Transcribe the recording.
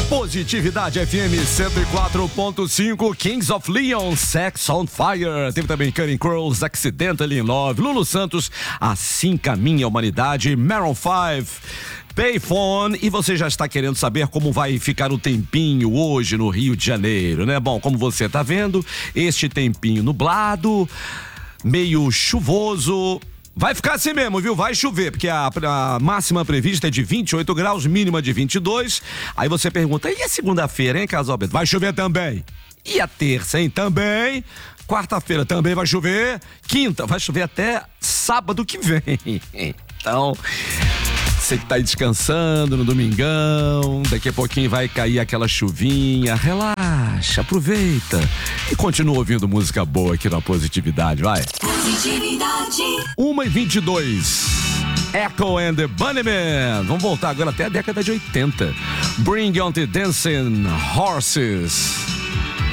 Positividade FM 104.5, Kings of Leon, Sex on Fire. Teve também Cutting Crows, Accidentally in Love, Lulu Santos, Assim Caminha a Humanidade, Maroon 5, Payphone. E você já está querendo saber como vai ficar o tempinho hoje no Rio de Janeiro, né? Bom, como você está vendo, este tempinho nublado, meio chuvoso. Vai ficar assim mesmo, viu? Vai chover, porque a máxima prevista é de 28 graus, mínima de 22. Aí você pergunta, e a segunda-feira, hein, Casalberto? Vai chover também. E a terça, hein? Também. Quarta-feira também vai chover. Quinta vai chover até sábado que vem. Então, você que tá aí descansando no domingão, daqui a pouquinho vai cair aquela chuvinha. Relaxa, aproveita e continua ouvindo música boa aqui na Positividade, vai. Positividade. 1h22. Echo and the Bunnymen. Vamos voltar agora até a década de 80. Bring on the Dancing Horses.